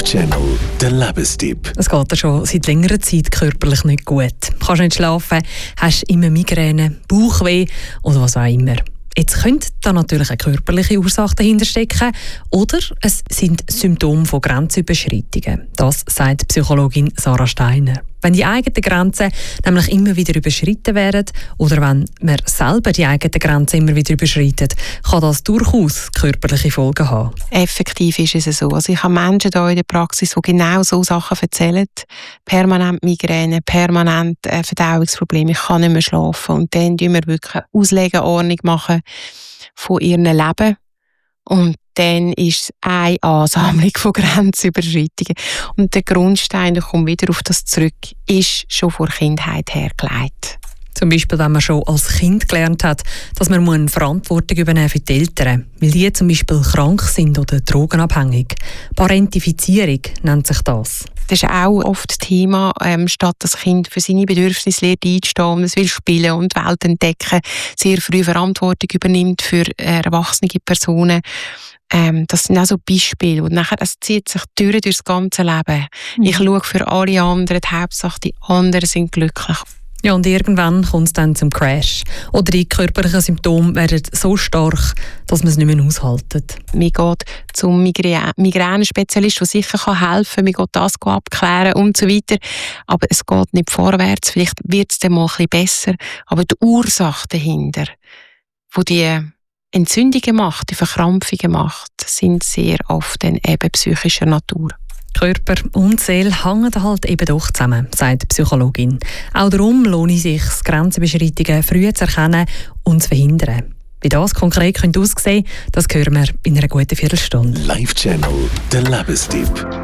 Live-Channel, der Lebenstipp. Es geht dir schon seit längerer Zeit körperlich nicht gut. Kannst nicht schlafen, hast immer Migräne, Bauchweh oder was auch immer. Jetzt könnte da natürlich eine körperliche Ursache dahinter stecken oder es sind Symptome von Grenzüberschreitungen. Das sagt Psychologin Sarah Steiner. Wenn die eigenen Grenzen nämlich immer wieder überschritten werden oder wenn man selber die eigenen Grenzen immer wieder überschreitet, kann das durchaus körperliche Folgen haben. Effektiv ist es so. Also ich habe Menschen hier in der Praxis, die genau so Sachen erzählen. Permanent Migräne, permanent Verdauungsprobleme, ich kann nicht mehr schlafen. Und dann machen wir wirklich eine Auslegeordnung machen von ihrem Leben. Und dann ist es eine Ansammlung von Grenzüberschreitungen. Und der Grundstein, ich komme wieder auf das zurück, ist schon vor Kindheit hergelegt. Zum Beispiel, wenn man schon als Kind gelernt hat, dass man Verantwortung übernehmen für die Eltern, weil die zum Beispiel krank sind oder drogenabhängig. Parentifizierung nennt sich das. Das ist auch oft Thema, statt das Kind für seine Bedürfnisse lernt einzustehen und es will spielen und die Welt entdecken, sehr früh Verantwortung übernimmt für erwachsene Personen. Das sind auch so Beispiele. Und nachher, das zieht sich durch das ganze Leben. Ich schaue für alle anderen, die Hauptsache die anderen sind glücklich. Ja, und irgendwann kommt es dann zum Crash. Oder die körperlichen Symptome werden so stark, dass man es nicht mehr aushaltet. Man geht zum Migränenspezialist, der sicher helfen kann. Man geht das abklären und so weiter. Aber es geht nicht vorwärts. Vielleicht wird es dann mal ein bisschen besser. Aber die Ursache dahinter, die die Entzündungen macht, die Verkrampfungen macht, sind sehr oft dann eben psychischer Natur. Körper und Seele hängen halt eben doch zusammen, sagt die Psychologin. Auch darum lohnt es sich, Grenzüberschreitungen früh zu erkennen und zu verhindern. Wie das konkret aussehen könnte, das hören wir in einer guten Viertelstunde. Live-Channel, der Lebenstipp.